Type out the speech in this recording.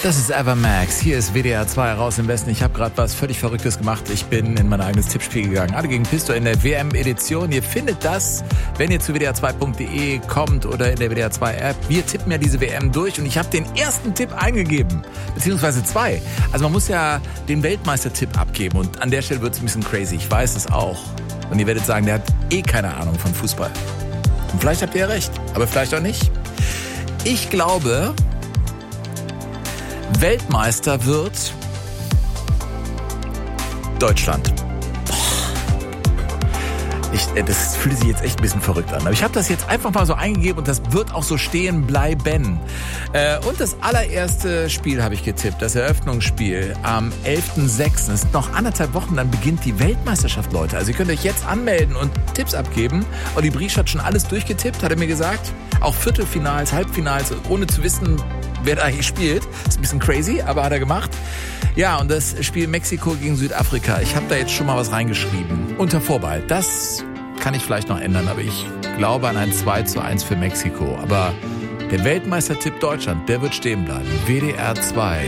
Das ist Evermax. Hier ist WDR 2 raus im Westen. Ich habe gerade was völlig Verrücktes gemacht. Ich bin in mein eigenes Tippspiel gegangen. Alle gegen Pisto in der WM-Edition. Ihr findet das, wenn ihr zu wdr2.de kommt oder in der WDR 2 App. Wir tippen ja diese WM durch und ich habe den ersten Tipp eingegeben. Beziehungsweise zwei. Also man muss ja den Weltmeistertipp abgeben und an der Stelle wird es ein bisschen crazy. Ich weiß es auch. Und ihr werdet sagen, der hat keine Ahnung von Fußball. Und vielleicht habt ihr ja recht, aber vielleicht auch nicht. Ich glaube, Weltmeister wird Deutschland. Das fühlt sich jetzt echt ein bisschen verrückt an. Aber ich habe das jetzt einfach mal so eingegeben und das wird auch so stehen bleiben. Und das allererste Spiel habe ich getippt, das Eröffnungsspiel am 11.06. Es sind noch 1,5 Wochen, dann beginnt die Weltmeisterschaft, Leute. Also ihr könnt euch jetzt anmelden und Tipps abgeben. Olli Briesch hat schon alles durchgetippt, hat er mir gesagt. Auch Viertelfinals, Halbfinals, ohne zu wissen, wer da eigentlich spielt. Ist ein bisschen crazy, aber hat er gemacht. Ja, und das Spiel Mexiko gegen Südafrika. Ich habe da jetzt schon mal was reingeschrieben. Unter Vorbehalt. Das kann ich vielleicht noch ändern, aber ich glaube an ein 2:1 für Mexiko. Aber der Weltmeistertipp Deutschland, der wird stehen bleiben. WDR 2.